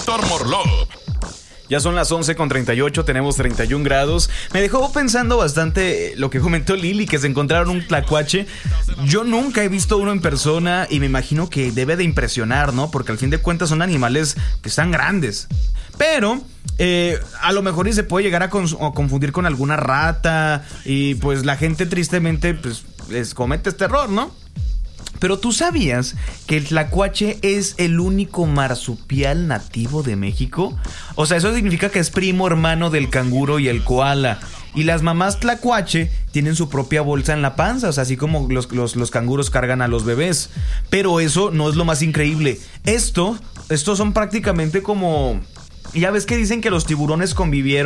Dr. Morlov. Ya son las 11:38, tenemos 31 grados. Me dejó pensando bastante lo que comentó Lili, que se encontraron un tlacuache. Yo nunca he visto uno en persona y me imagino que debe de impresionar, ¿no? Porque al fin de cuentas son animales que están grandes. Pero a lo mejor y se puede llegar a confundir con alguna rata y pues la gente tristemente pues les comete este error, ¿no? Pero ¿tú sabías que el tlacuache es el único marsupial nativo de México? O sea, eso significa que es primo hermano del canguro y el koala. Y las mamás tlacuache tienen su propia bolsa en la panza, o sea, así como los canguros cargan a los bebés. Pero eso no es lo más increíble. Estos son prácticamente como... Ya ves que dicen que los tiburones convivieron